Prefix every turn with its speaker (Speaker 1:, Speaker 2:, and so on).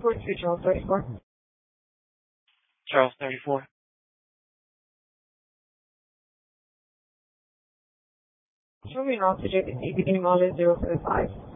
Speaker 1: report to Charles 34.
Speaker 2: Charles 34.
Speaker 1: Show me an oxygen beginning model 075.